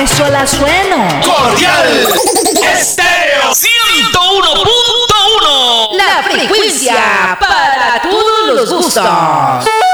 sola sueno. Cordial Estéreo 101.1. La frecuencia para todos los gustos.